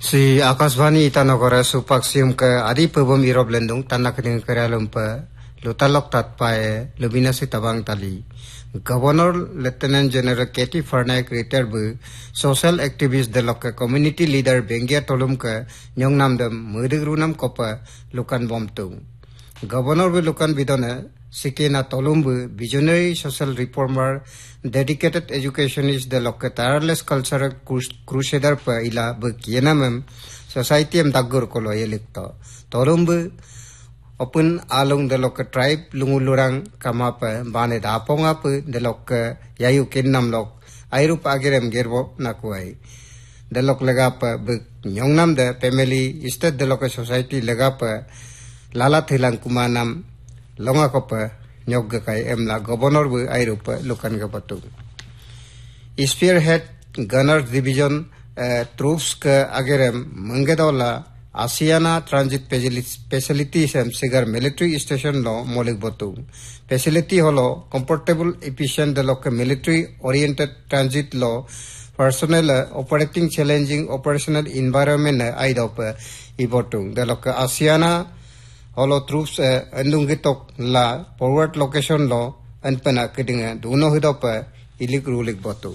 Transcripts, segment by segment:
Si Akasvani itanogora supaksium ke adi pebom irob lendung tanah keding keralumpa lutalok tatpae lubina si tabang tali. Governor Lieutenant General Katie Farnack retired bu social activist delok ke community leader Bengia tolum ke nyong namdam mudigrunam kopa lukan bomtung. Governor bu lukan bidona sikena tolum bu visionary social reformer dedicated educationist delok ke tireless cultural crusader pa ila bu kienamem society em dagur kolo yelikto. Tolum bu open alung delok ke tribe lungulurang kama pa bane daponga pa delok ke yayu kinnam lok airup agirem gerbo nakuai delok lega pa nyongnam de family istet delok ke society lega pa lala thilang kumanam longa ko pa nyog kai emla governor bu airup lukan ga patu spearhead gunners division troops ke agirem mangedola Asiana Transit Facility Sigar Military Station lo molik botu. Facility holo comfortable efficient delok military oriented transit lo personnel operating challenging operational environment aidop ibotu. Delok Asiana holo troops andungitok la forward location lo anpana kedinga duno hidop ilik rulik botu.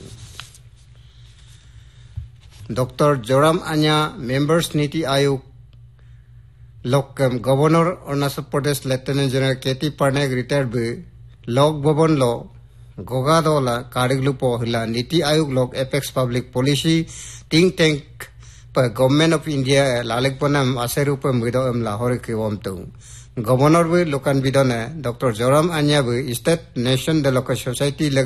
Dr. Joram Anya, members Niti Ayog, Lokam, Governor Arunachal Pradesh Lieutenant General Katie Farnack retired by Lok Bhavan Law, Gogadola, Kariglupo Hila, Niti Ayog Lok, Apex Public Policy, Think Tank, Government of India, Lalekpanam, Aserupam, Vido Lahore Kiwamtung. Governor Lokan Bidone, Dr. Joram Anya, State Nation, the Local Society.